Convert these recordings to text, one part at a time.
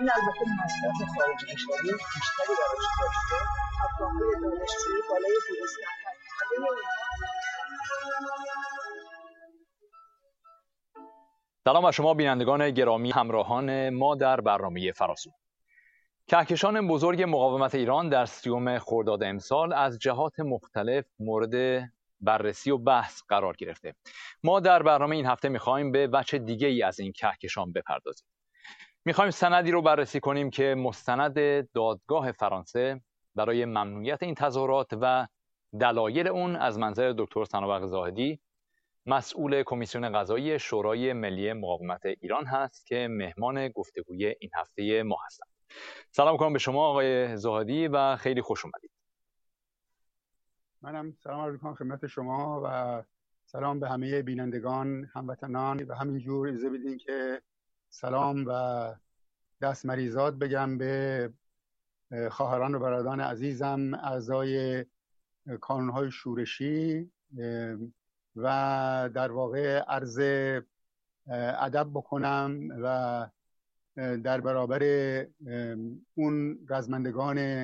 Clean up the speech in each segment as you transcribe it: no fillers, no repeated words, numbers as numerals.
این البته مصرف خارج کشوری بیشتری براش داشته. افغان‌های دانشجویی بالای 200 نفر، همه سلام بر شما بینندگان گرامی، همراهان ما در برنامه فراسو. کهکشان بزرگ مقاومت ایران در 30 خرداد امسال از جهات مختلف مورد بررسی و بحث قرار گرفته. ما در برنامه این هفته می‌خوایم به وجه دیگه‌ای از این کهکشان بپردازیم. می‌خوایم سندی رو بررسی کنیم که مستند دادگاه فرانسه برای ممنوعیت این تظاهرات و دلایل اون از منظر دکتر سنابق زاهدی، مسئول کمیسیون قضایی شورای ملی مقاومت ایران هست که مهمان گفتگوی این هفته ما هستند. سلام می‌کنم به شما آقای زاهدی و خیلی خوش اومدید. منم سلام عرض می‌کنم خدمت شما و سلام به همه بینندگان، هموطنان و همینجور اجازه بدین که سلام و دست مریزاد بگم به خواهران و برادران عزیزم اعضای کانون‌های شورشی و در واقع عرض ادب بکنم و در برابر اون رزمندگان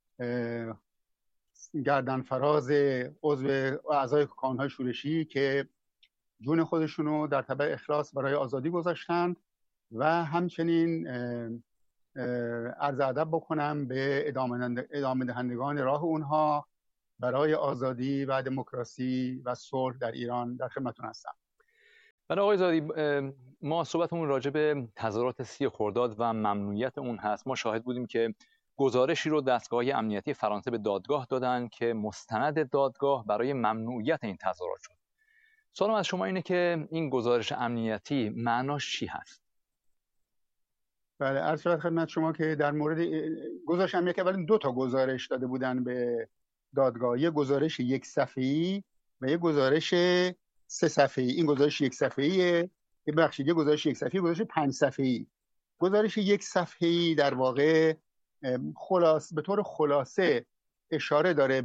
گردن فراز عضو اعضای کانون‌های شورشی که جون خودشونو در تبع اخلاص برای آزادی گذاشتند و همچنین عرض ادب بکنم به ادامه دهندگان راه اونها برای آزادی و دموکراسی و صلح در ایران در خدمتتون هستم. بله آقای زاهدی، ما صحبتمون راجع به تظاهرات 30 خرداد و ممنوعیت اون هست. ما شاهد بودیم که گزارشی رو دستگاه امنیتی فرانسه به دادگاه دادن که مستند دادگاه برای ممنوعیت این تظاهرات شد. سوالم از شما اینه که این گزارش امنیتی معناش چی هست؟ بله، عرض شود خدمت شما که در مورد گزارش امنیتی اولا 2 تا گزارش داده بودن به دادگاه، یک گزارش 1 صفحه‌ای و یک گزارش 3 صفحه‌ای. این گزارش 1 صفحه‌ایه، ببخشید یک گزارش 1 صفحه‌ای، گزارش 5 صفحه‌ای. گزارش 1 صفحه‌ای در واقع به طور خلاصه اشاره داره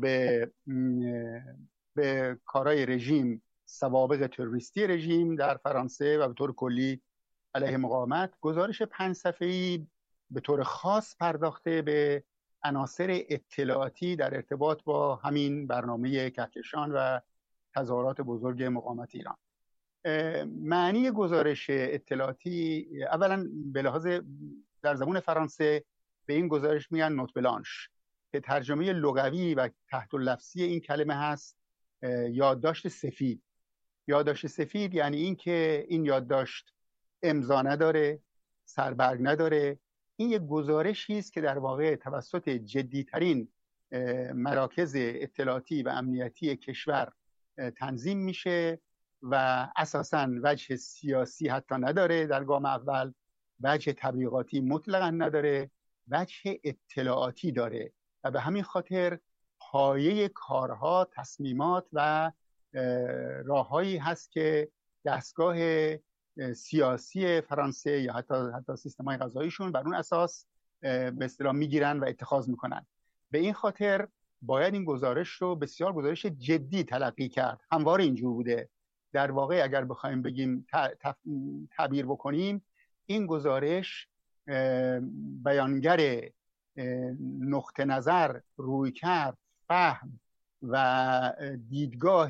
به کارهای رژیم، سوابق تروریستی رژیم در فرانسه و به طور کلی علیه مقاومت. گزارش 5 صفحه‌ای به طور خاص پرداخته به عناصر اطلاعاتی در ارتباط با همین برنامه کهکشان و تظاهرات بزرگ مقاومت ایران. معنی گزارش اطلاعاتی اولا به لحاظ در زبان فرانسه به این گزارش میگن نوت بلانش که ترجمه لغوی و تحت اللفظی این کلمه هست یادداشت سفید. یادداشت سفید یعنی این که این یادداشت امضا نداره، سربرگ نداره. این یک گزارشی است که در واقع توسط جدیترین مراکز اطلاعاتی و امنیتی کشور تنظیم میشه و اساساً وجه سیاسی حتی نداره، در گام اول وجه تبلیغاتی مطلقاً نداره، وجه اطلاعاتی داره و به همین خاطر پایه کارها، تصمیمات و راههایی هست که دستگاه سیاسی فرانسه یا حتی سیستم‌های قضاییشون بر اون اساس به اصطلاح میگیرن و اتخاذ میکنن. به این خاطر باید این گزارش رو بسیار گزارش جدی تلقی کرد. همواره اینجور بوده. در واقع اگر بخوایم بگیم تعبیر بکنیم، این گزارش بیانگر نقطه نظر، رویکرد، فهم و دیدگاه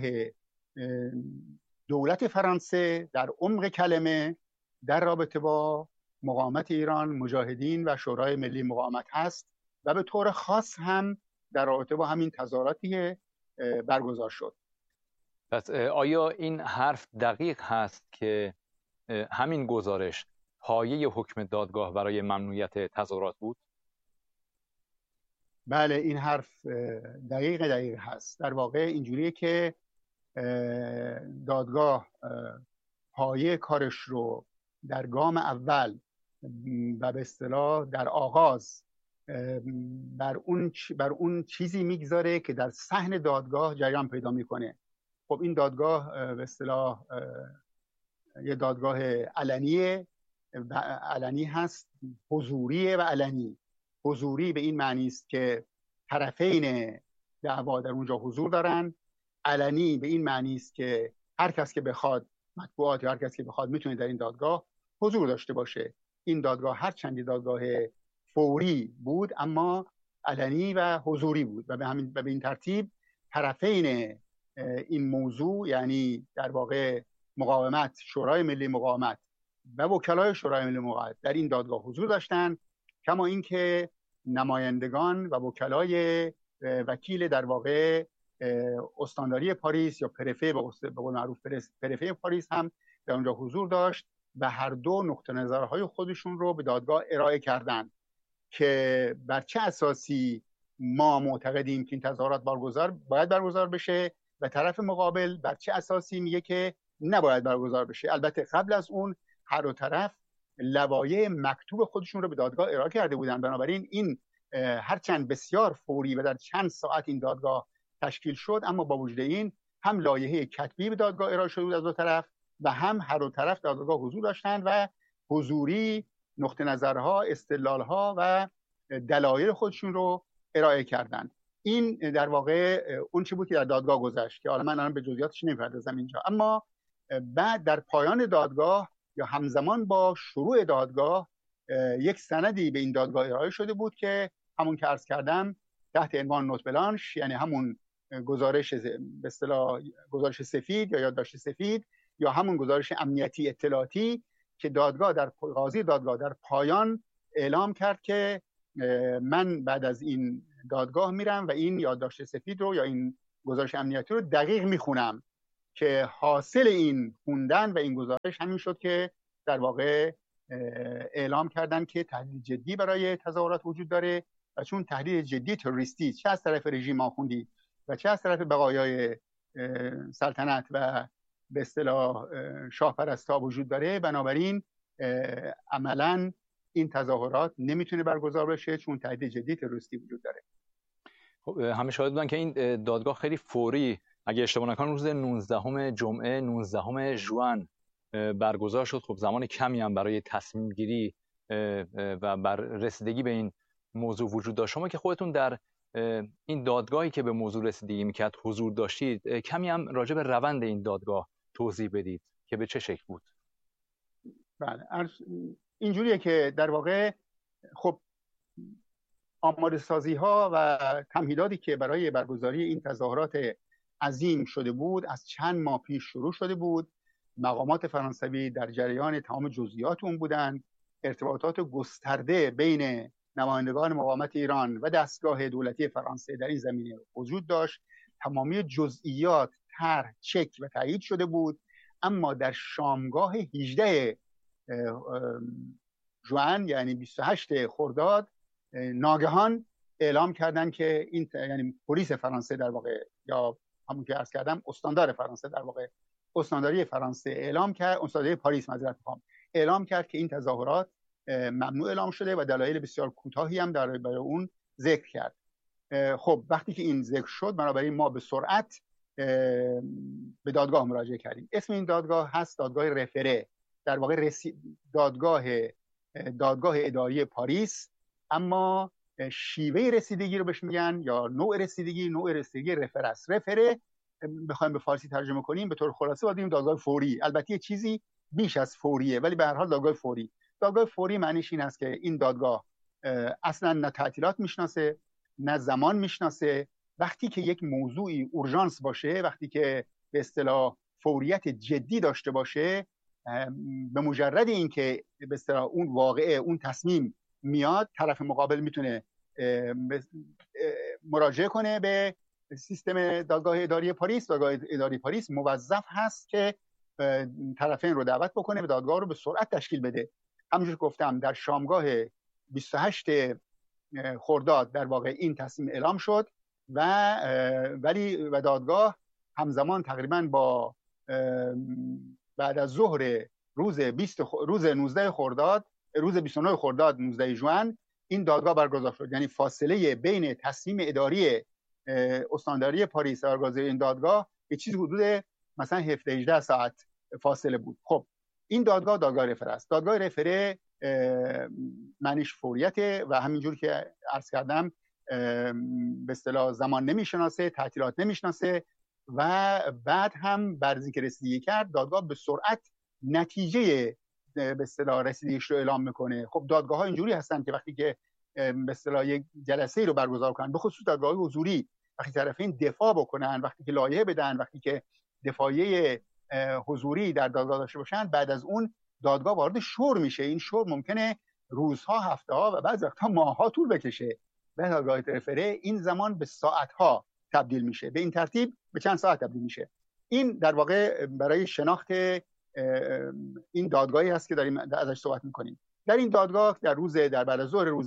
دولت فرانسه در عمق کلمه در رابطه با مقاومت ایران، مجاهدین و شورای ملی مقاومت هست و به طور خاص هم در رابطه با همین تظاهراتی برگزار شد. پس آیا این حرف دقیق هست که همین گزارش پایه حکم دادگاه برای ممنوعیت تظاهرات بود؟ بله، این حرف دقیق هست. در واقع اینجوریه که دادگاه پایه کارش رو در گام اول و به اصطلاح در آغاز بر اون چیزی میگذاره که در صحن دادگاه جریان پیدا میکنه. خب این دادگاه به اصطلاح یه دادگاه علنی هست، حضوریه و علنی. حضوری به این معنی است که طرفین دعوا در اونجا حضور دارن. علنی به این معنی است که هر کس که بخواد، مطبوعات یا هر کس که بخواد، میتونه در این دادگاه حضور داشته باشه. این دادگاه هر چندی دادگاه فوری بود اما علنی و حضوری بود و به این ترتیب طرفین این موضوع، یعنی در واقع مقاومت، شورای ملی مقاومت و وکلای شورای ملی مقاومت در این دادگاه حضور داشتند، کما اینکه نمایندگان و وکلای وکیل در واقع استانداری پاریس یا پرفه به قول معروف پرفه پاریس هم در اونجا حضور داشت و هر دو نقطه نظرهای خودشون رو به دادگاه ارائه کردند که بر چه اساسی ما معتقدیم که این تظاهرات باید برگزار بشه و طرف مقابل بر چه اساسی میگه که نباید برگزار بشه. البته قبل از اون هر دو طرف لوایح مکتوب خودشون رو به دادگاه ارائه کرده بودن، بنابراین این هرچند بسیار فوری و در چند ساعت این دادگاه تشکیل شد، اما با وجود این هم لایحه کتبی به دادگاه ارائه شده بود از دو طرف و هم هر دو طرف در دادگاه حضور داشتند و حضوری نقطه نظرها، استدلالها و دلایل خودشون رو ارائه کردند. این در واقع اون چی بود که در دادگاه گذشت که حالا من الان به جزئیاتش نمی‌پردازم اینجا. اما بعد در پایان دادگاه یا همزمان با شروع دادگاه یک سندی به این دادگاه ارائه شده بود که همون که عرض کردم تحت عنوان نوت بلانش، یعنی همون گزارش به اصطلاح گزارش سفید یا یادداشت سفید یا همون گزارش امنیتی اطلاعاتی که قاضی دادگاه در پایان اعلام کرد که من بعد از این دادگاه میرم و این یادداشت سفید رو یا این گزارش امنیتی رو دقیق میخونم، که حاصل این خوندن و این گزارش همین شد که در واقع اعلام کردن که تهدید جدی برای تظاهرات وجود داره و چون تهدید جدی تروریستی چه از طرف رژیم آخوندی و چه از طرف بقایای سلطنت و به اصطلاح شاه پرستا وجود داره، بنابراین عملاً این تظاهرات نمیتونه برگزار بشه چون تهدید جدی تروریستی وجود داره. خب همه شاهد بودن که این دادگاه خیلی فوری، اگه اشتباه نکنم روز 19 جمعه 19 ژوئن برگزار شد. خب زمان کمی هم برای تصمیم گیری و بر رسیدگی به این موضوع وجود داشت. شما که خودتون در این دادگاهی که به موضوع رسیدگی میکرد حضور داشتید، کمی هم راجع به روند این دادگاه توضیح بدید که به چه شکل بود. بله، اینجوریه که در واقع خب آماده سازی ها و تمهیداتی که برای برگزاری این تظاهرات عظیم شده بود از چند ماه پیش شروع شده بود. مقامات فرانسوی در جریان تمام جزئیات اون بودند. ارتباطات گسترده بین نمایندگان مقاومت ایران و دستگاه دولتی فرانسه در این زمینه وجود داشت. تمامی جزئیات طرح، چک و تایید شده بود. اما در شامگاه 18 ژوئن یعنی 28 خرداد ناگهان اعلام کردن که این یعنی پلیس فرانسه در واقع یا همون که عرض کردم استاندار فرانسه در واقع استانداری فرانسه اعلام کرد، استانداری پاریس اعلام کرد که این تظاهرات ممنوع اعلام شده و دلایل بسیار کوتاهی هم برای اون ذکر کرد. خب وقتی که این ذکر شد بنابراین ما به سرعت به دادگاه مراجعه کردیم. اسم این دادگاه هست دادگاه رفره، در واقع دادگاه اداری پاریس، اما شیوه رسیدگی رو بهش میگن یا نوع رسیدگی رفره است. رفره بخوایم به فارسی ترجمه کنیم به طور خلاصه باید بگیم دادگاه فوری. البته یه چیزی بیش از فوریه ولی به هر حال دادگاه فوری. دادگاه فوری معنیش این است که این دادگاه اصلا نه تعطیلات میشناسه نه زمان میشناسه. وقتی که یک موضوعی اورژانس باشه، وقتی که به اصطلاح فوریت جدی داشته باشه، به مجرد اینکه به اصطلاح اون واقعه اون تصمیم میاد، طرف مقابل میتونه مراجعه کنه به سیستم دادگاه اداری پاریس. دادگاه اداری پاریس موظف هست که طرفین رو دعوت بکنه و دادگاه رو به سرعت تشکیل بده. همونجور که گفتم در شامگاه 28 خرداد در واقع این تصمیم اعلام شد و دادگاه همزمان تقریبا با بعد از ظهر روز 19 خرداد روز 29 خرداد 19 ژوئن این دادگاه برگزار شد. یعنی فاصله بین تصمیم اداری استانداری پاریس و برگزاری این دادگاه یه چیزی حدود مثلا 17-18 ساعت فاصله بود. خب این دادگاه رفره است. دادگاه رفره معنیش فوریته و همینجور که عرض کردم به اصطلاح زمان نمیشناسه، تعطیلات نمیشناسه و بعد هم بعد از اینکه رسیدگی کرد دادگاه به سرعت نتیجه به اصطلاح رسیدگیش رو اعلام میکنه. خب دادگاه‌ها اینجوری هستن که وقتی که به اصطلاح یک جلسه رو برگزار کنن، به خصوص دادگاه‌های حضوری، وقتی طرفین دفاع بکنن، وقتی که لایحه بدن، وقتی که دفاعیه حضوری در دادگاه داشته باشن، بعد از اون دادگاه وارد شور میشه. این شور ممکنه روزها، هفته‌ها و بعضی وقتا ماه‌ها طول بکشه. به دادگاه رفره این زمان به ساعت‌ها تبدیل میشه، به این ترتیب به چند ساعت تبدیل میشه. این در واقع برای شناخت این دادگاهی هست که داریم ازش صحبت میکنیم. در این دادگاه در بعد از ظهر روز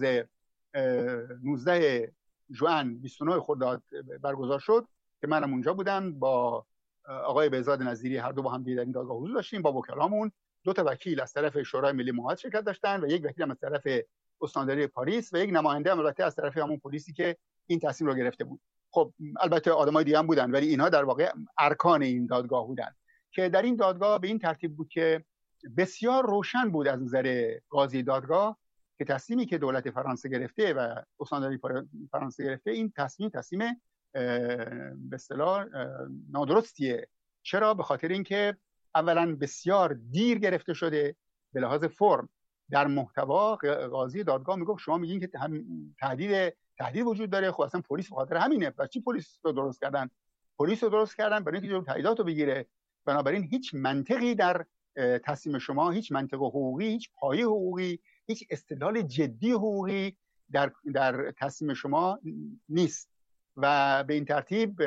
19 ژوئن 29 خرداد برگزار شد که منم اونجا بودم. با آقای بهزاد نظیری هر دو با هم در این دادگاه حضور داشتیم. با وکلامون 2 تا وکیل از طرف شورای ملی محاکمات شرکت داشتن و یک وکیل هم از طرف استانداری پاریس و یک نماینده هم البته از طرف همون پلیسی که این تصمیم رو گرفته بود. خب البته آدمای دیگه هم بودن، ولی اینها در واقع ارکان این دادگاه بودن که در این دادگاه به این ترتیب بود که بسیار روشن بود از نظر قاضی دادگاه که تصمیمی که دولت فرانسه گرفته و استانداری فرانسه گرفته، این تصمیم به اصطلاح نادرستیه. چرا؟ به خاطر اینکه اولا بسیار دیر گرفته شده به لحاظ فرم. در محتوا قاضی دادگاه میگفت شما میگین که تهدید وجود داره. خب اصلا پلیس به خاطر همینه. پس چی پلیس رو درست کردن؟ پلیس رو درست کردن برای اینکه جلوی تهدیدات رو بگیره. بنابراین هیچ منطقی در تصمیم شما، هیچ منطق حقوقی، هیچ پایه حقوقی، هیچ استدلال جدی حقوقی در تصمیم شما نیست و به این ترتیب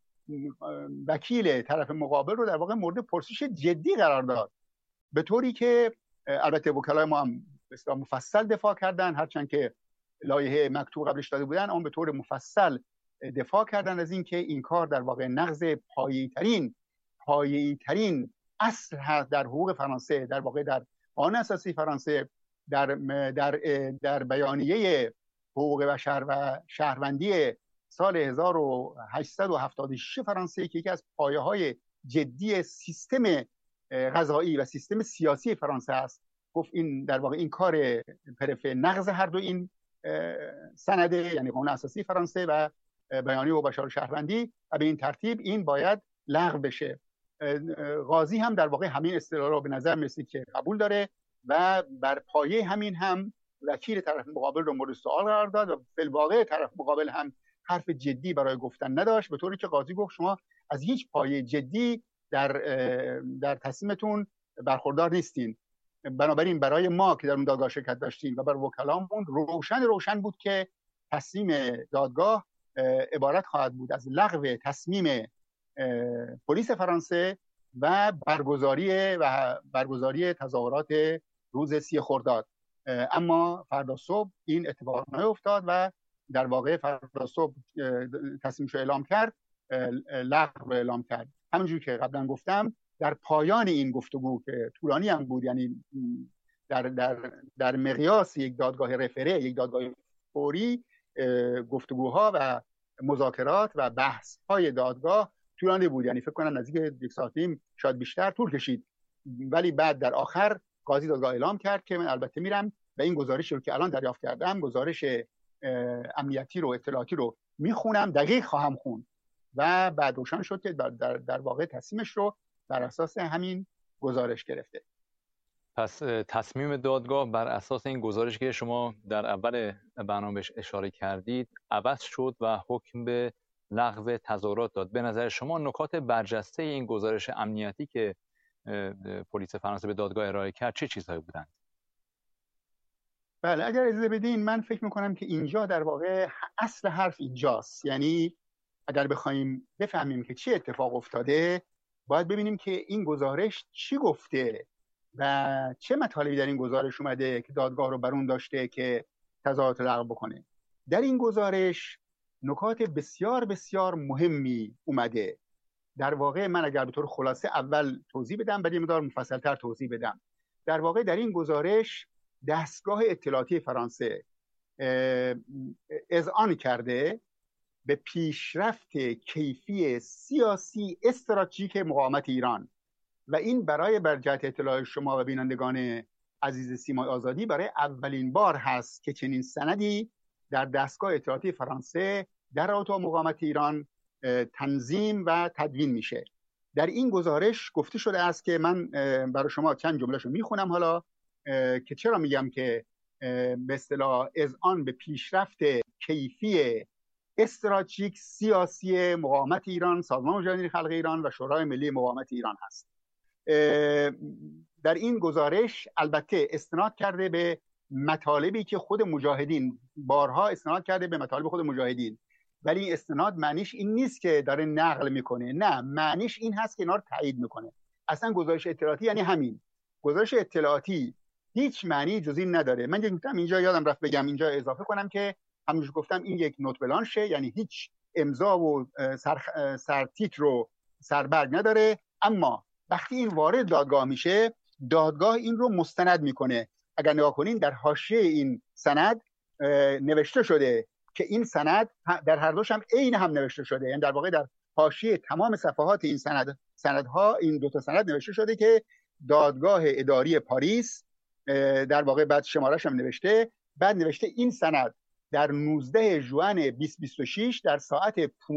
وکیل طرف مقابل رو در واقع مورد پرسش جدی قرار داد، به طوری که البته وکلای ما هم مفصل دفاع کردن، هرچند که لایحه مکتوب قبلش داده بودن، اما به طور مفصل دفاع کردن از این که این کار در واقع نقض پایه‌ای ترین اصل هست در حقوق فرانسه، در واقع در قانون اساسی فرانسه، در بیانیه حقوق بشر و شهروندی سال 1876 فرانسه که یکی از پایه‌های جدی سیستم قضایی و سیستم سیاسی فرانسه است. گفت این در واقع این کار پرف نقض هر دو این سنده، یعنی قانون اساسی فرانسه و بیانیه حقوق بشر و شهروندی، و به این ترتیب این باید لغو بشه. قاضی هم در واقع همین اصطلاح رو به نظر می‌رسید که قبول داره و بر پایه همین هم وکیل طرف مقابل رو مورد سوال قرار داد و بالواقع طرف مقابل هم حرف جدی برای گفتن نداشت، به طوری که قاضی گفت شما از هیچ پایه جدی در تصمیمتون برخوردار نیستین. بنابراین برای ما که در اون دادگاه شرکت داشتیم و برای وکلامون روشن بود که تصمیم دادگاه عبارت خواهد بود از لغو تصمیم پلیس فرانسه و برگزاری تظاهرات روز 30 خرداد. اما فردا صبح این اتفاق نیفتاد و در واقع فردا صبح تصمیمش رو اعلام کرد، لغو اعلام کرد. همونجوری که قبلا گفتم در پایان این گفتگو که طولانی هم بود، یعنی در مقیاس یک دادگاه رفره، یک دادگاه فوری، گفتگوها و مذاکرات و بحث‌های دادگاه طولانی بود، یعنی فکر کنم نزدیک 1 ساعت نیم شاید بیشتر طول کشید. ولی بعد در آخر قاضی دادگاه اعلام کرد که من البته میرم و این گزارشی رو که الان دریافت کردم، گزارش امنیتی رو، اطلاعاتی رو میخونم، دقیق خواهم خوند و بعد روشن شد که در واقع تصمیمش رو بر اساس همین گزارش گرفته. پس تصمیم دادگاه بر اساس این گزارش که شما در اول برنامه بهش اشاره کردید عوض شد و حکم به لغو تظاهرات داد. به نظر شما نکات برجسته این گزارش امنیتی که پلیس فرانسه به دادگاه ارائه کرد چه چیزهایی بودند؟ بله، اگر اجازه بدین من فکر میکنم که اینجا در واقع اصل حرف اینجاست. یعنی اگر بخوایم بفهمیم که چه اتفاق افتاده، باید ببینیم که این گزارش چی گفته و چه مطالبی در این گزارش اومده که دادگاه رو برون داشته که تظاهرات لغو بکنه. در این گزارش نکات بسیار بسیار مهمی اومده. در واقع من اگر به طور خلاصه اول توضیح بدم، بعد یه مقدار مفصل‌تر توضیح بدم. در واقع در این گزارش دستگاه اطلاعاتی فرانسه اذعان کرده به پیشرفت کیفی سیاسی استراتژیک مقاومت ایران و این بر جهت اطلاع شما و بینندگان عزیز سیمای آزادی برای اولین بار هست که چنین سندی در دستگاه اطلاعاتی فرانسه در رابطه با مقاومت ایران تنظیم و تدوین میشه. در این گزارش گفته شده است که من برای شما چند جمله‌شو میخونم حالا که چرا میگم که به اصطلاح اذعان به پیشرفت کیفی استراتژیک سیاسی مقاومت ایران، سازمان مجاهدین خلق ایران و شورای ملی مقاومت ایران هست. در این گزارش البته استناد کرده به مطالبی که خود مجاهدین بارها استناد کرده به مطالب خود مجاهدین، ولی این استناد معنیش این نیست که داره نقل میکنه، نه، معنیش این هست که اینا رو تایید میکنه. اصلا گزارش اطلاعاتی یعنی همین. گزارش اطلاعاتی هیچ معنی جز این نداره. من گفتم اینجا یادم رفت بگم، اینجا اضافه کنم که همونجور گفتم این یک نوت بلانشه، یعنی هیچ امضا و سرتیتر رو سربرگ نداره، اما وقتی این وارد دادگاه میشه، دادگاه این رو مستند میکنه. اگر نگاه کنین در حاشیه این سند نوشته شده که این سند در هر دوش هم عین هم نوشته شده، یعنی در واقع در حاشیه تمام صفحات این سندها این دو تا سند نوشته شده که دادگاه اداری پاریس در واقع بعد شماره‌اش هم نوشته، بعد نوشته این سند در 19 ژوئن 2026 در ساعت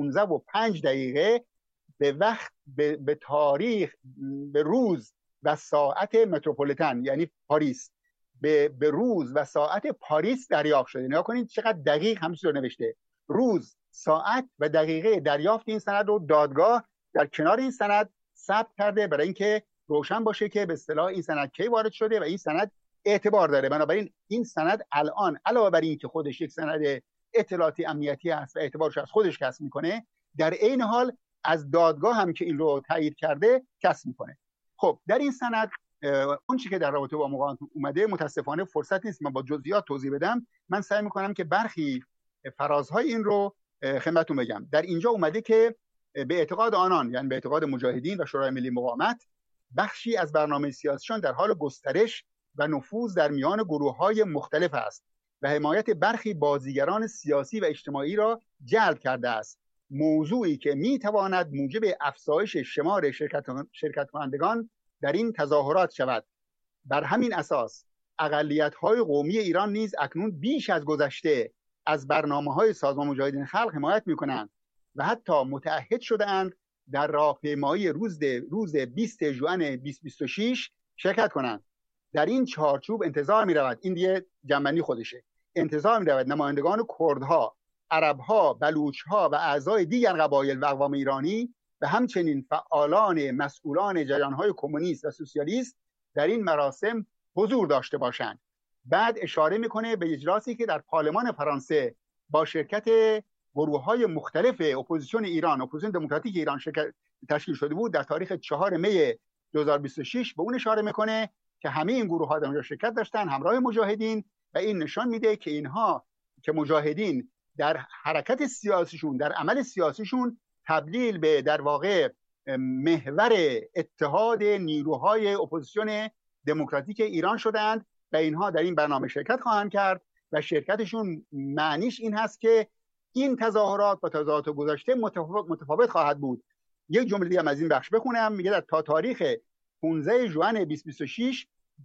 15:05 به تاریخ، به روز و ساعت متروپولیتن یعنی پاریس، به روز و ساعت پاریس دریافت شده. نگاه کنید چقدر دقیق همینطور نوشته. روز، ساعت و دقیقه دریافت این سند رو دادگاه در کنار این سند ثبت کرده برای اینکه روشن باشه که به اصطلاح این سند کی وارد شده و این سند اعتبار داره. بنابراین این سند الان علاوه بر این که خودش یک سند اطلاعاتی امنیتی است و اعتبارش از خودش کسب میکنه، در عین حال از دادگاه هم که این رو تایید کرده کسب میکنه. خب در این سند اون چیزی که در رابطه با مقاومت اومده متاسفانه فرصت نیست من با جزئیات توضیح بدم. من سعی میکنم که برخی فرازهای این رو خدمتتون بگم. در اینجا اومده که به اعتقاد آنان، یعنی به اعتقاد مجاهدین و شورای ملی مقاومت، بخشی از برنامه سیاسیشان در حال گسترش و نفوذ در میان گروه‌های مختلف است و حمایت برخی بازیگران سیاسی و اجتماعی را جلب کرده است، موضوعی که میتواند موجب افزایش شمار شرکت کنندگان در این تظاهرات شود. بر همین اساس اقلیت‌های قومی ایران نیز اکنون بیش از گذشته از برنامه‌های سازمان مجاهدین خلق حمایت می‌کنند و حتی متعهد شده‌اند در راهپیمایی روز 20 ژوئن 2026 شرکت کنند. در این چارچوب انتظار می‌رود، این دیگه جنبندی خودشه، انتظار می‌رود نمایندگان کردها، عرب‌ها، بلوچ‌ها و اعضای دیگر قبایل و اقوام ایرانی و همچنین فعالان مسئولان جریان‌های کمونیست و سوسیالیست در این مراسم حضور داشته باشند. بعد اشاره میکنه به اجلاسی که در پارلمان فرانسه با شرکت گروه‌های مختلف اپوزیسیون ایران، اپوزیسیون دموکراتیک ایران تشکیل شده بود در تاریخ 4 می 2026. به اون اشاره میکنه که همه این گروه‌ها در اونجا شرکت داشتن همراه مجاهدین و این نشان میده که اینها که مجاهدین در حرکت سیاسیشون، در عمل سیاسیشون تبدیل به در واقع محور اتحاد نیروهای اپوزیسیون دموکراتیک ایران شدند و اینها در این برنامه شرکت خواهند کرد و شرکتشون معنیش این هست که این تظاهرات با تظاهرات گذشته متفاوت خواهد بود. یک جمله دیگه از این بخش بخونم، میگه در تا تاریخ 15 ژوئن 2026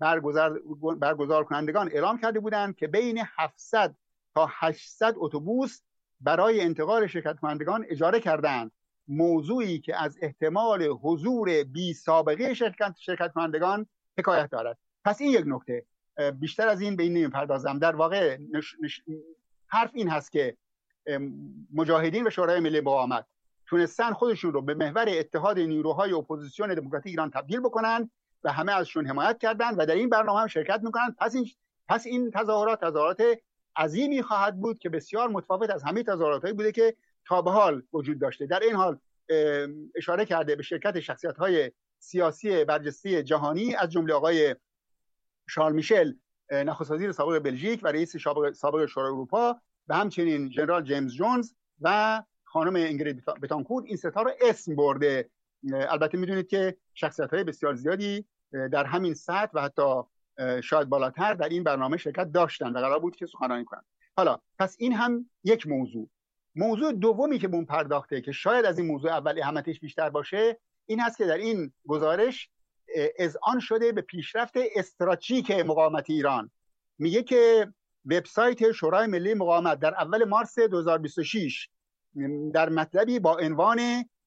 برگزار کنندگان اعلام کرده بودند که بین 700 تا 800 اتوبوس برای انتقال شرکت کنندگان اجاره کردند، موضوعی که از احتمال حضور بی سابقه شرکت کنندگان حکایت دارد. پس این یک نکته، بیشتر از این به این نمی‌پردازم. در واقع حرف این هست که مجاهدین و شورای ملی مقاومت تونستن خودشون رو به محور اتحاد نیروهای اپوزیسیون دموکراتیک ایران تبدیل بکنن و همه ازشون حمایت کردن و در این برنامه هم شرکت میکنن. پس این تظاهرات عظیمی خواهد بود که بسیار متفاوت از همه تظاهرات‌هایی بوده که تا به حال وجود داشته. در این حال اشاره کرده به شرکت شخصیت‌های سیاسی برجسته جهانی از جمله آقای شارل میشل نخست وزیر سابق بلژیک و رئیس سابق شورای اروپا و همچنین ژنرال جیمز جونز و خانم اینگرید بتانکور. این ستا رو اسم برده. البته میدونید که شخصیت‌های بسیار زیادی در همین سطح و حتی شاید بالاتر در این برنامه شرکت داشتن و قرار بود که سخنرانی کنن. حالا پس این هم یک موضوع دومی که به اون پرداخته که شاید از این موضوع اول اهمیتش بیشتر باشه این هست که در این گزارش اذعان شده به پیشرفت استراتژیک مقاومت ایران. میگه که وبسایت شورای ملی مقاومت در اول مارس 2026 در مطلبی با عنوان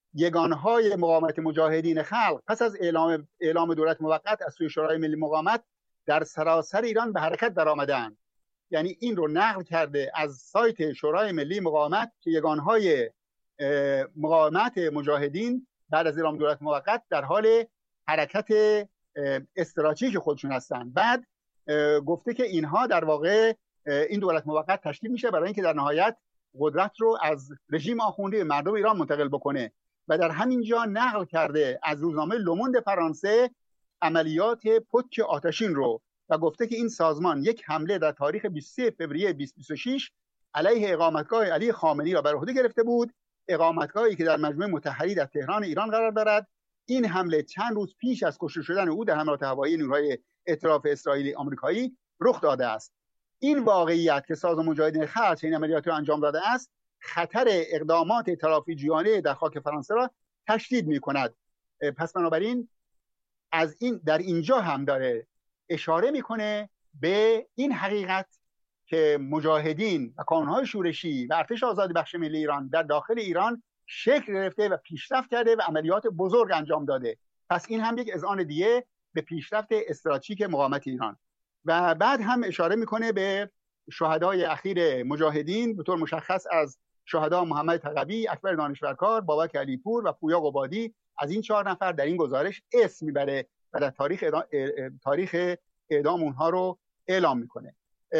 یگانهای مقاومت مجاهدین خلق پس از اعلام دولت موقت از سوی شورای ملی مقاومت در سراسر ایران به حرکت درآمدند. یعنی این رو نقل کرده از سایت شورای ملی مقاومت که یگانهای مقاومت مجاهدین بعد از اعلام دولت موقت در حال حرکت استراتژیک خودشون هستند. بعد گفته که اینها در واقع این دولت موقت تشکیل میشه برای اینکه در نهایت قدرت رو از رژیم آخوندی به مردم ایران منتقل بکنه و در همین جا نقل کرده از روزنامه لوموند فرانسه عملیات پتک آتشین رو و گفته که این سازمان یک حمله در تاریخ 23 فوریه 2026 علیه اقامتگاه علی خامنه‌ای را بر عهده گرفته بود، اقامتگاهی که در مجمع متحری در تهران ایران قرار دارد. این حمله چند روز پیش از کشته شدن او در حملات هوایی نیروهای ائتلاف اسرائیلی آمریکایی رخ داده است. این واقعیت که سازمان مجاهدین خلق این عملیات را انجام داده است، خطر اقدامات تلافی‌جویانه در خاک فرانسه را تشدید می‌کند. پس بنابراین از این در اینجا هم داره اشاره میکنه به این حقیقت که مجاهدین و کانون‌های شورشی و ارتش آزادی بخش ملی ایران در داخل ایران شکل گرفته و پیشرفت کرده و عملیات بزرگ انجام داده. پس این هم یک اذعان دیگه به پیشرفت استراتژیک مقاومت ایران. و بعد هم اشاره میکنه به شهدای اخیر مجاهدین به طور مشخص از شهدا محمد تقوی، اکبر دانشورکار، بابک علیپور و پویا قبادی. از این 4 نفر در این گزارش اسم میبره و در تاریخ اعدام اونها رو اعلام میکنه.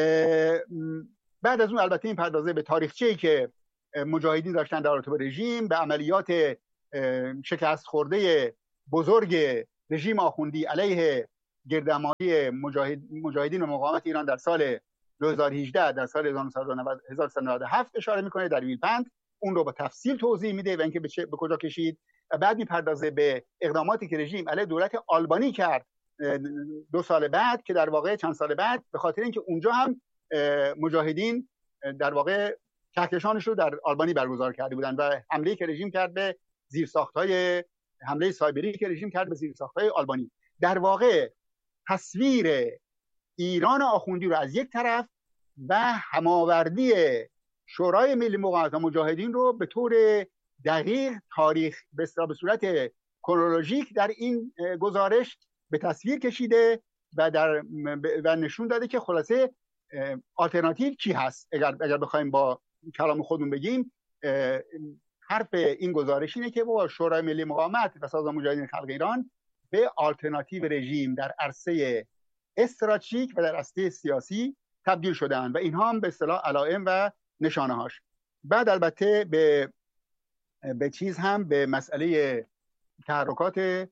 بعد از اون البته این پردازه به تاریخچه‌ای که مجاهدین داشتن در رابطه با رژیم، به عملیات شکست خورده بزرگ رژیم آخوندی علیه گردهمایی مجاهدین و مقاومت ایران در سال 2018 در سال 1397 اشاره میکنه در ویلپند. اون رو با تفصیل توضیح میده و اینکه به کجا کشید. و بعد میپردازه به اقداماتی که رژیم علیه دولت آلبانی کرد 2 سال بعد، که در واقع چند سال بعد به خاطر اینکه اونجا هم مجاهدین در واقع کهکشانش رو در آلبانی برگزار کرده بودن و حمله که رژیم کرد به زیرساخت‌های حمله سایبری که رژیم کرد به زیرساخت‌های آلبانی، در واقع تصویر ایران آخوندی رو از یک طرف و هماوردی شورای ملی مقاومت و مجاهدین رو به طور دقیق تاریخ به صورت کرونولوژیک در این گزارش به تصویر کشیده و نشون داده که خلاصه آلترناتیو چی هست. اگر بخوایم با کلام خودمون بگیم، حرف این گزارش اینه که با شورای ملی مقاومت و سازمان مجاهدین خلق ایران به آلترناتیو رژیم در عرصه استراتژیک و در عرصه سیاسی تبدیل شدن و اینها هم به اصطلاح علائم و نشانه هاش. بعد البته به چیز هم به مسئله تحرکات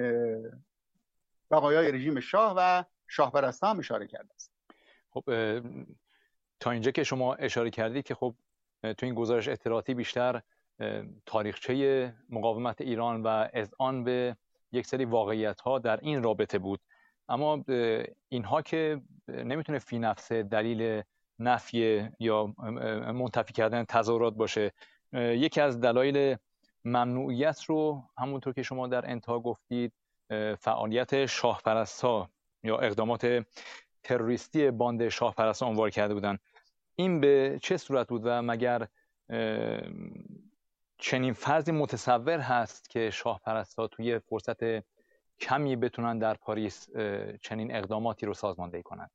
بقایای رژیم شاه و شاه پرستان هم اشاره کرده است. خب تا اینجا که شما اشاره کردید که خب تو این گزارش اطلاعاتی بیشتر تاریخچه مقاومت ایران و اذعان به یک سری واقعیت‌ها در این رابطه بود، اما اینها که نمیتونه فی نفسه دلیل نفی یا منتفی کردن تظاهرات باشه. یکی از دلایل ممنوعیت رو همونطور که شما در انتها گفتید فعالیت شاهپرست‌ها یا اقدامات تروریستی باند شاهپرستان عنوان کرده بودن. این به چه صورت بود و مگر چنین فرضی متصور هست که شاهپرست‌ها توی فرصت کمی بتونن در پاریس چنین اقداماتی رو سازماندهی کنند؟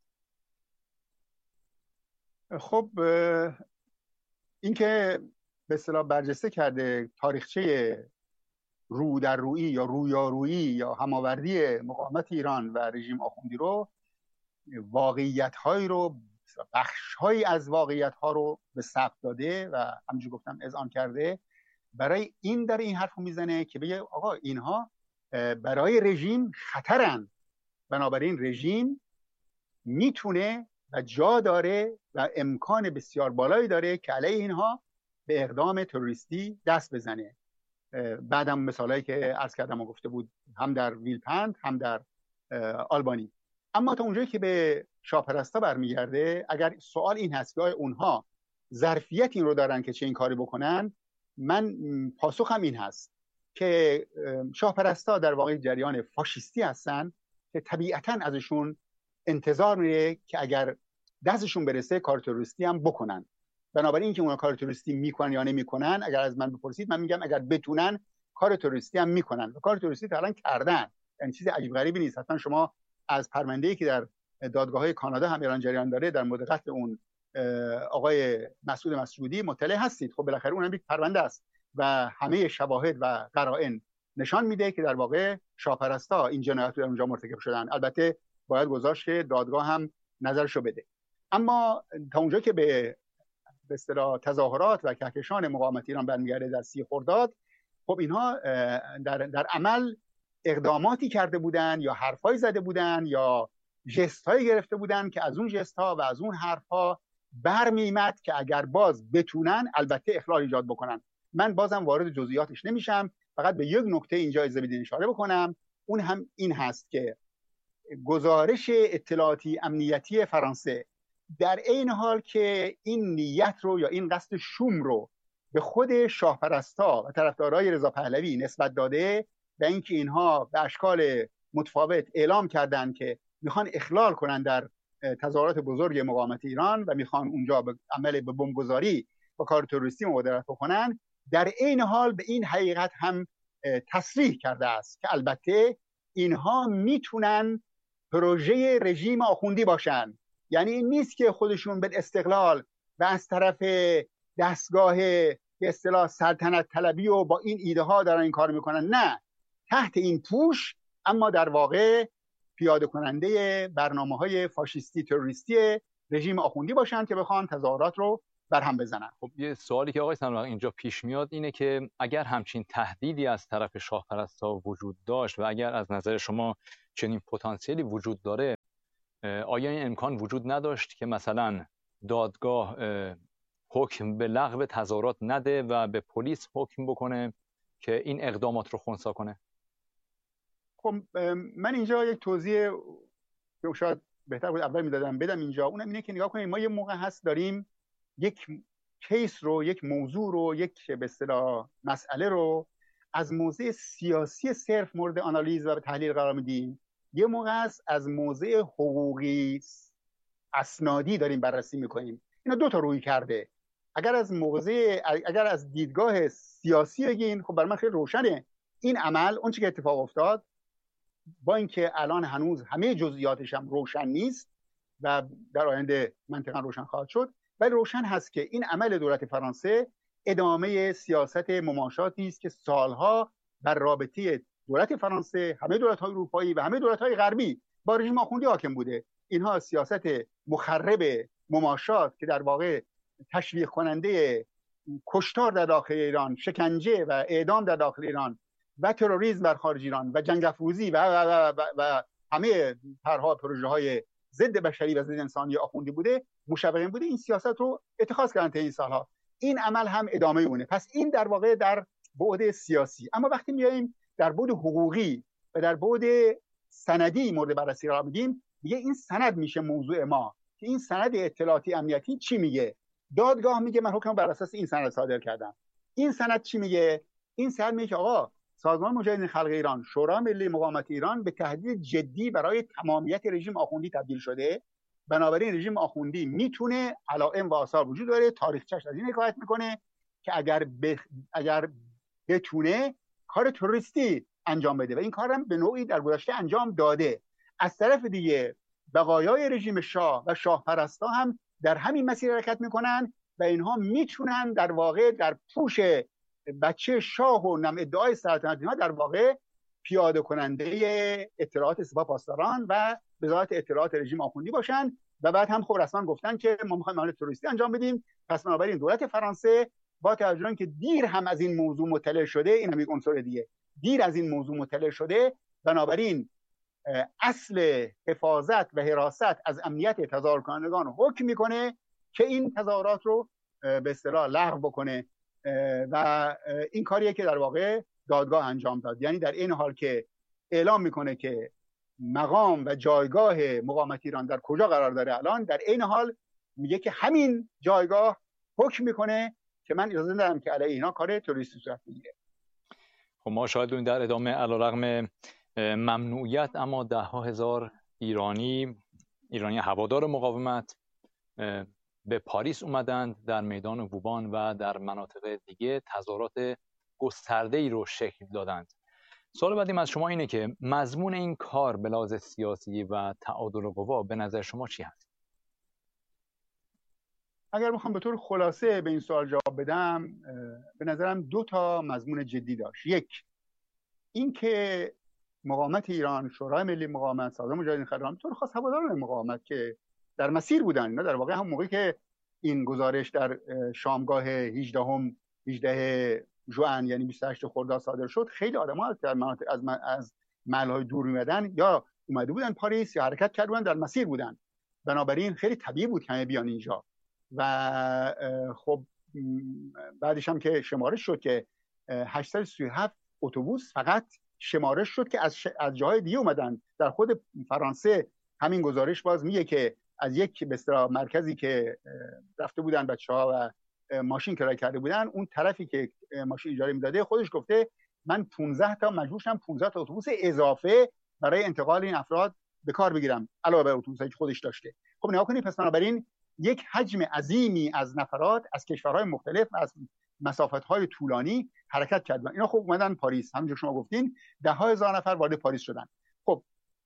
خب این که به اصطلاح برجسته کرده تاریخچه رو در رویی یا رویارویی یا هماوردی مقاومت ایران و رژیم آخوندی رو، واقعیت‌هایی رو، بخش‌هایی از واقعیت‌ها رو به ثبت داده و همونجوری گفتم اذعان کرده. برای این در این حرفو میزنه که بگه آقا اینها برای رژیم خطرن، بنابراین رژیم میتونه و جا داره و امکان بسیار بالایی داره که علیه اینها به اقدام تروریستی دست بزنه. بعدم مثالایی که عرض کردم و گفته بود هم در ویلپند هم در آلبانی. اما تا اونجایی که به شاهپرستا برمیگرده، اگر سوال این هست که اونها ظرفیت این رو دارن که چه این کاری بکنن، من پاسخم این هست که شاهپرستا در واقع جریان فاشیستی هستن که طبیعتاً ازشون انتظار میره که اگر دستشون برسه کار تروریستی هم بکنن. بنابراین که اونا کار تروریستی میکنن یا نمیکنن، اگر از من بپرسید من میگم اگر بتونن کار تروریستی هم میکنن و کار تروریستی تا کردن. یعنی چیز عجیب غریبی نیست. حتما شما از پرونده‌ای که در دادگاه‌های کانادا هم ایران جریان داره در مورد قتل اون آقای مسعود مسعودی مطلع هستید. خب بالاخره اونم یک پرونده است و همه شواهد و قرائن نشان میده که در واقع شاهپرستا این جنایات رو در اونجا مرتکب شدن. البته باید گذاشت که دادگاه هم نظرشو بده. اما تا اونجا که به اصطلاح تظاهرات و کهکشان مقاومت ایران برمیگرده در 30 خرداد، خب اینها در عمل اقداماتی کرده بودن یا حرفایی زده بودن یا ژست‌هایی گرفته بودن که از اون ژست‌ها و از اون حرف‌ها برمی‌آمد که اگر باز بتونن البته اخلال ایجاد بکنن. من بازم وارد جزئیاتش نمیشم، فقط به یک نکته اینجا اجازه بدین اشاره بکنم. اون هم این هست که گزارش اطلاعاتی امنیتی فرانسه در این حال که این نیت رو یا این قصد شوم رو به خود شاهپرستا و طرفدارای رضا پهلوی نسبت داده و اینکه اینها به اشکال متفاوت اعلام کردند که میخوان اخلال کنن در تظاهرات بزرگ مقاومت ایران و میخوان اونجا به عمل به بمبگذاری و کار تروریستی مبادرت بکنن، در این حال به این حقیقت هم تصریح کرده است که البته اینها میتونن پروژه رژیم آخوندی باشن. یعنی این نیست که خودشون به استقلال و از طرف دستگاه به اصطلاح سلطنت طلبی و با این ایده ها دارن این کار میکنن، نه، تحت این پوش اما در واقع پیاده کننده برنامه‌های فاشیستی تروریستی رژیم آخوندی باشن که بخوان تظاهرات رو برهم بزنن. خب یه سوالی که آقای سنوبخ اینجا پیش میاد اینه که اگر همچین تهدیدی از طرف شاهپرستا وجود داشت و اگر از نظر شما چنین پتانسیلی وجود داره، آیا این امکان وجود نداشت که مثلا دادگاه حکم به لغو تظاهرات نده و به پلیس حکم بکنه که این اقدامات رو خنثی کنه؟ خب من اینجا یک توضیح که شاید بهتر بود اول میدادم بدم اینجا. اونم اینه که نگاه کنید، ما یه موقع هست داریم یک کیس رو، یک موضوع رو، یک به اصطلاح مسئله رو از موضع سیاسی صرف مورد آنالیز و تحلیل قرار میدیم، یه موقع است از موضع حقوقی اسنادی داریم بررسی میکنیم. اینا دو تا روی کرده. اگر از دیدگاه سیاسی بگین، خب برای من خیلی روشنه این عمل اون چیزی که اتفاق افتاد، با اینکه الان هنوز همه جزئیاتش هم روشن نیست و در آینده منطقا روشن خواهد شد، ولی روشن هست که این عمل دولت فرانسه ادامه سیاست مماشاتی است که سالها بر رابطه دولت فرانسه، همه دولت‌های اروپایی و همه دولت‌های غربی با رژیم آخوندی حاکم بوده. اینها سیاست مخرب مماشات که در واقع تشویق کننده کشتار در داخل ایران، شکنجه و اعدام در داخل ایران و تروریسم در خارج ایران و جنگ افروزی و همه طرح‌ها پروژه‌های ضد بشری و ضد انسانی آخوندی بوده، مشوقین بوده، این سیاست رو اتخاذ کردن تا این سالها. این عمل هم ادامه اونه. پس این در واقع در بعد سیاسی. اما وقتی میایم در بعد حقوقی و در بعد سندی مورد بررسی قرار میدیم، دیگه این سند میشه موضوع ما که این سند اطلاعاتی امنیتی چی میگه. دادگاه میگه من حکم بر اساس این سند صادر کردم. این سند چی میگه؟ این سند میگه آقا سازمان مجاهدین خلق ایران، شورای ملی مقاومت ایران به تهدید جدی برای تمامیت رژیم آخوندی تبدیل شده. بنابراین رژیم آخوندی میتونه علائم و آثار وجود داره، تاریخچه‌اش از این حکایت میکنه که اگر بتونه کار تروریستی انجام بده و این کار هم به نوعی در گذشته انجام داده. از طرف دیگه بقایای رژیم شاه و شاهپرستا هم در همین مسیر حرکت میکنن و اینها میتونن در واقع در پوش بچه شاه و نم ادعای سلطنت اینها در واقع پیاده کننده اطلاعات سپاه پاسداران و وزارت اطلاعات رژیم آخوندی باشن و بعد هم خب رسما گفتن که ما میخوایم عمل تروریستی انجام بدیم. پس بنابراین دولت فرانسه با توجه به که دیر هم از این موضوع مطلع شده، این هم یک عنصر دیگه، دیر از این موضوع مطلع شده، بنابراین اصل حفاظت و حراست از امنیت تظاهرکنندگان حکم میکنه که این تظاهرات رو به اصطلاح لغو بکنه و این کاریه که در واقع دادگاه انجام داد. یعنی در این حال که اعلام میکنه که مقام و جایگاه مقاومت ایران در کجا قرار داره، الان در این حال میگه که همین جایگاه حکم میکنه که من اجازه ندارم که علیه اینا کار تروریستی صورت بگیره. خب ما شاهد بودیم در ادامه علیرغم ممنوعیت اما ده ها هزار ایرانی هوادار مقاومت به پاریس اومدند، در میدان ووبان و در مناطق دیگه تظاهرات گسترده‌ای رو شکل دادند. سوال بعدیم از شما اینه که مضمون این کار به لحاظ سیاسی و تعادل قوا به نظر شما چی هست؟ اگر بخوام به طور خلاصه به این سوال جواب بدم، به نظرم 2 تا مضمون جدی داشت. یک، این که مقاومت ایران، شورای ملی مقاومت، سازمان مجاهدین خلق، به طور خاص هواداران مقاومت که در مسیر بودن، اینا در واقع هم موقعی که این گزارش در شامگاه 18 ژوئن یعنی 28 خرداد صادر شد، خیلی آدم‌ها از محل‌های دور می‌آمدن، یا اومده بودن پاریس یا حرکت کرده بودن، در مسیر بودن. بنابراین خیلی طبیعی بود که بیان اینجا. و خب بعدش هم که شمارش شد که 837 اتوبوس فقط شمارش شد که از جاهای دیگه اومدن. در خود فرانسه همین گزارش باز میگه که از یک به اصطلاح مرکزی که رفته بودن بچه‌ها و ماشین کرایه کرده بودن، اون طرفی که ماشین اجاره میداده خودش گفته من 15 تا مجبور شدم 15 تا اتوبوس اضافه برای انتقال این افراد به کار بگیرم، علاوه بر اتوبوسایی که خودش داشته. خب نگاه کنید، پس بنابراین یک حجم عظیمی از نفرات از کشورهای مختلف از مسافت‌های طولانی حرکت کردن. اینا خب اومدن پاریس، همونجور شما گفتین 10,000 نفر وارد پاریس شدن. خب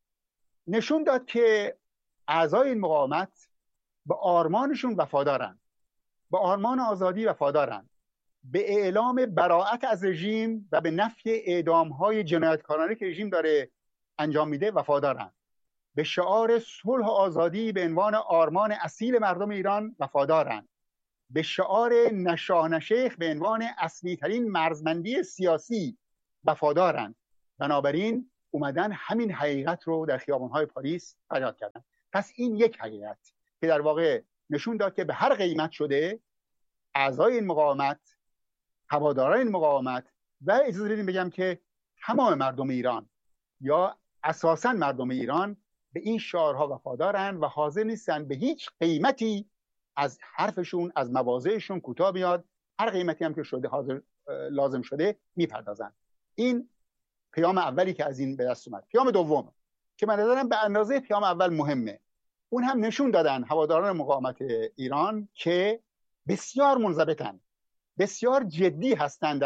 نشون داد که اعضای این مقاومت به آرمانشون وفادارن، به آرمان آزادی وفادارن، به اعلام براءت از رژیم و به نفی اعدام‌های جنایتکارانه که رژیم داره انجام میده وفادارن، به شعار صلح و آزادی به عنوان آرمان اصیل مردم ایران وفادارن، به شعار نشاه شیخ به عنوان اصلی ترین مرزبندی سیاسی وفادارن. بنابراین اومدن همین حقیقت رو در خیابان‌های پاریس فریاد کردن. پس این یک حقیقت که در واقع نشون داد که به هر قیمت شده اعضای این مقاومت، هواداران این مقاومت و اجازه بدید بگم که تمام مردم ایران یا اساساً مردم ایران به این شعارها وفادارن و حاضر نیستن به هیچ قیمتی از حرفشون، از مواضعشون کوتاه بیاد. هر قیمتی هم که شده حاضر لازم شده میپردازن. این پیام اولی که از این به دست اومد. پیام دوم که من نظرم به اندازه پیام اول مهمه، اون هم نشون دادن هواداران مقاومت ایران که بسیار منضبطن، بسیار جدی هستن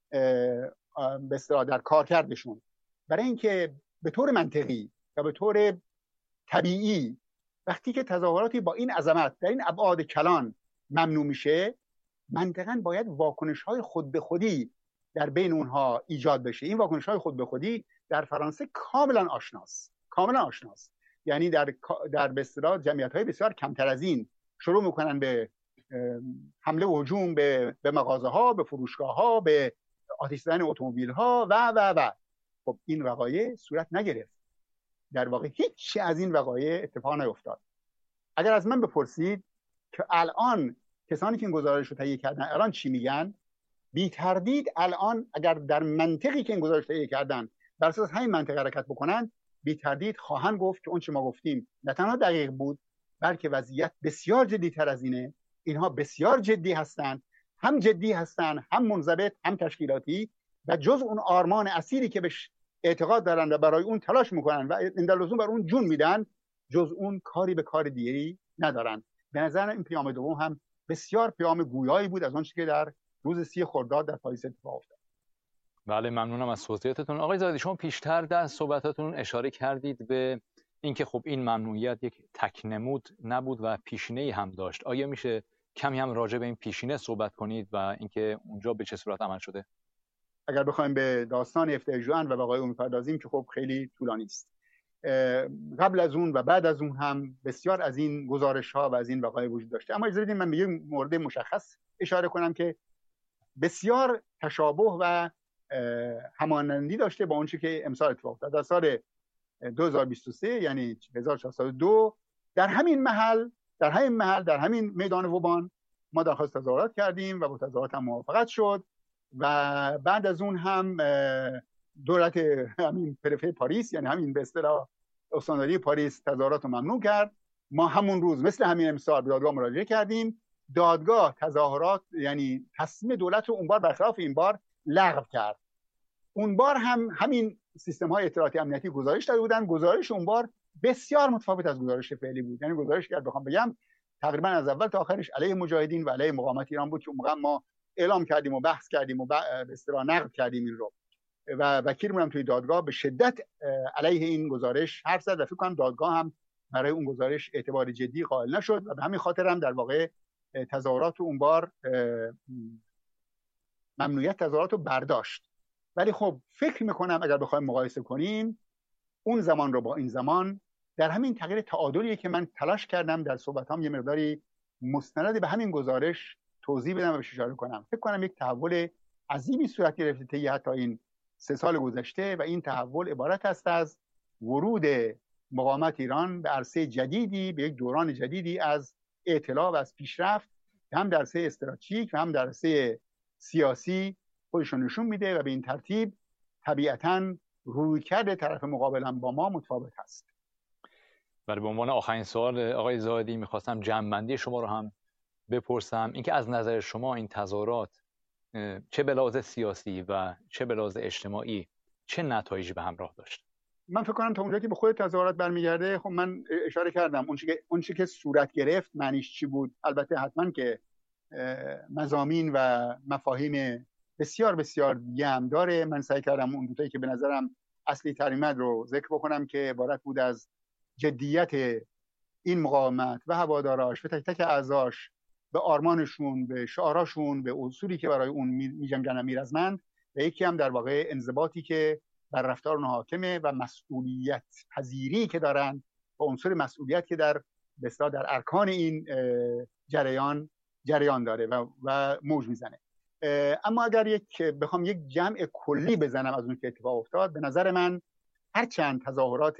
در کارکردشون، برای اینکه به طور منطقی و به طور طبیعی وقتی که تظاهراتی با این عظمت در این ابعاد کلان ممنوع میشه، منطقاً باید واکنش‌های خود به خودی در بین اونها ایجاد بشه. این واکنش‌های خود به خودی در فرانسه کاملا آشناست. یعنی در به اصطلاح جمعیت‌های بسیار کمتر از این شروع میکنن به حمله و هجوم به مغازه‌ها، به فروشگاه‌ها، به آتش زدن اتومبیل‌ها و خب این وقایع صورت نگرفت. در واقع هیچ از این وقایع اتفاق نیفتاد. اگر از من بپرسید که الان کسانی که این گزارش رو تهیه کردن الان چی میگن، بی تردید الان اگر در منطقی که این گزارش تهیه کردن بر اساس همین منطق حرکت بکنن، بی تردید خواهند گفت که اون چه ما گفتیم نه تنها دقیق بود، بلکه وضعیت بسیار جدی‌تر از اینه. اینها بسیار جدی هستند، هم جدی هستند، هم منضبط، هم تشکیلاتی، و جز اون آرمان اصیلی که بهش اعتقاد دارن و برای اون تلاش میکنن و اندلزوم بر اون جون میدن، جز اون کاری به کار دیگری ندارن. به نظر این پیام دوم هم بسیار پیام گویایی بود از اون چیزی که در روز 30 خرداد در پاریس اتفاق افتاد. بله، ممنونم از توضیحاتتون. آقای زاهدی، شما پیشتر در صحبتاتون اشاره کردید به اینکه خب این ممنوعیت یک تکنمود نبود و پیشینه‌ای هم داشت. آیا میشه کمی هم راجع به این پیشینه صحبت کنید و اینکه اونجا به چه صورت عمل شده؟ اگر بخوایم به داستان 17 ژوئن و وقایع اون بپردازیم که خب خیلی طولانی است. قبل از اون و بعد از اون هم بسیار از این گزارش‌ها و از این وقایع وجود داشته. اما اجازه بدید من به یک مورد مشخص اشاره کنم که بسیار تشابه و همانندی داشته با اون چیزی که امسال اتفاق افتاد. در سال 2023 یعنی 1402 در همین محل در همین میدان وبان ما درخواست تظاهرات کردیم و با تظاهرات هم موافقت شد و بعد از اون هم دولت همین پرفه پاریس یعنی همین به اصطلاح استانداری پاریس تظاهرات رو ممنوع کرد. ما همون روز مثل همین امسال به دادگاه مراجعه کردیم. دادگاه تظاهرات یعنی تصمیم دولت رو اون بار برخلاف این بار لغو کرد. اون بار هم همین سیستم های اطلاعاتی امنیتی گزارش داده بودن. گزارش اون بار بسیار متفاوت از گزارش فعلی بود. یعنی گزارش که بخوام بگم تقریبا از اول تا آخرش علیه مجاهدین و علیه مقاومت ایران بود که اون موقع ما اعلام کردیم و بحث کردیم و به اصطلاح نقد کردیم این رو و وکیلمون هم توی دادگاه به شدت علیه این گزارش حرف زد و فکر کنم دادگاه هم برای اون گزارش اعتبار جدی قائل نشد و به همین خاطر هم در واقع تظاهرات اون بار ممنوعیت تظاهرات رو برداشت. ولی خب فکر میکنم اگر بخوایم مقایسه کنیم اون زمان رو با این زمان، در همین تغییر تعادلیه که من تلاش کردم در صحبتام یه مقداری مستند به همین گزارش توضیح بدم و بهش اشاره کنم. فکر کنم یک تحول عظیمی صورت گرفته طی حتی این 3 سال گذشته و این تحول عبارت است از ورود مقاومت ایران به عرصه جدیدی، به یک دوران جدیدی از اطلاع و از پیشرفت که هم در عرصه استراتژیک و هم در عرصه سیاسی خودشون نشون میده و به این ترتیب طبیعتاً رویکرد طرف مقابل با ما متفاوت هست. ولی به عنوان آخرین سوال آقای زاهدی میخواستم جمع‌بندی شما رو هم بپرسم، اینکه از نظر شما این تظاهرات چه به لحاظ سیاسی و چه به لحاظ اجتماعی چه نتایجی به همراه داشت؟ من فکر کنم تا اونجایی که به خود تظاهرات برمیگرده، خب من اشاره کردم اون چیزی که صورت گرفت معنیش چی بود. البته حتما که مضامین و مفاهیم بسیار بسیار دیگه هم داره. من سعی کردم اون دوتایی که به نظرم اصلی ترین رو ذکر بکنم که عبارت بود از جدیت این مقاومت و هواداراش و تک تک اعضاش به آرمانشون، به شعاراشون، به اصولی که برای اون می‌جنگن و میرزمند، و یکی هم در واقع انضباطی که بر رفتار اونها حاکمه و مسئولیت پذیری که دارن و عنصر مسئولیت که در بسیار در ارکان این جریان داره و موج میزنه. اما اگر بخوام یک جمع کلی بزنم از اون که اتفاق افتاد، به نظر من هرچند تظاهرات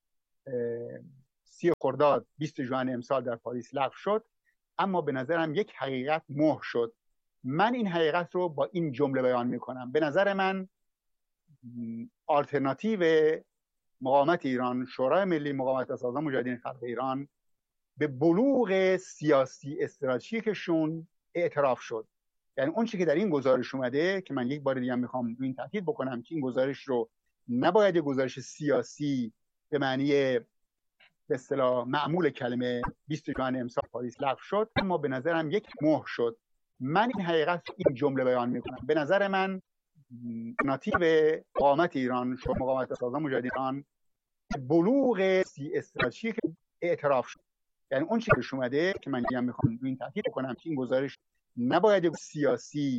30 خرداد 20 ژوئن امسال در پاریس لغو شد، اما به نظرم یک حقیقت مهر شد. من این حقیقت رو با این جمله بیان میکنم: به نظر من آلترناتیو مقاومت ایران، شورای ملی مقاومت اساسا مجاهدین خلق ایران، به بلوغ سیاسی استراتژیکشون اعتراف شد. یعنی اون چیزی که در این گزارش اومده، که من یک بار دیگه میخوام این تاکید بکنم که این گزارش رو نباید یک گزارش سیاسی به معنی به اصطلاح معمول کلمه 20 ژوئن امسال پاریس لغو شد، اما به نظرم یک مهر شد. من این حقیقت این جمله بیان میکنم: به نظر من ناتیو مقاومت ایران، شورای مقاومت اساسا مجاهدین ایران، بلوغ استراتژیک اعتراف شد. یعنی اون چیزی که اومده که من میخوام این تاکید بکنم که این گزارش نباید سیاسی